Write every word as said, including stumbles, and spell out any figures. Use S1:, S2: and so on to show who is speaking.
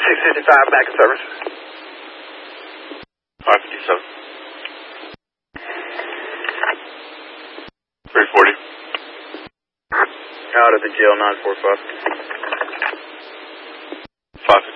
S1: six fifty-five, back in service.
S2: five fifty-seven. three forty.
S1: Out of the jail, nine four five.
S2: five fifty.